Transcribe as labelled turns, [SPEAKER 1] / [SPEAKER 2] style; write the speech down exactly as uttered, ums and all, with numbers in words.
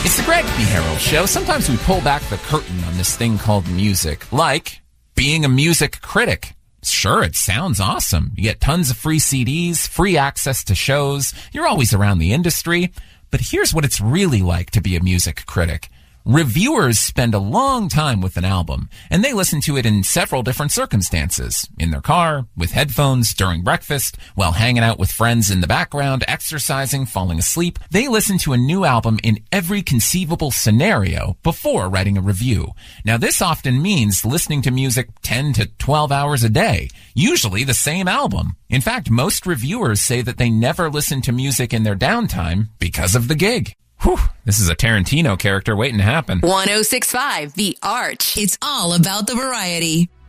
[SPEAKER 1] It's the Greg B. Harrell Show. Sometimes we pull back the curtain on this thing called music, like being a music critic. Sure, it sounds awesome. You get tons of free C Ds, free access to shows. You're always around the industry. But here's what it's really like to be a music critic. Reviewers spend a long time with an album, and they listen to it in several different circumstances. In their car, with headphones, during breakfast, while hanging out with friends in the background, exercising, falling asleep. They listen to a new album in every conceivable scenario before writing a review. Now, this often means listening to music ten to twelve hours a day, usually the same album. In fact, most reviewers say that they never listen to music in their downtime because of the gig. Whew, this is a Tarantino character waiting to happen.
[SPEAKER 2] one oh six point five The Arch.
[SPEAKER 3] It's all about the variety.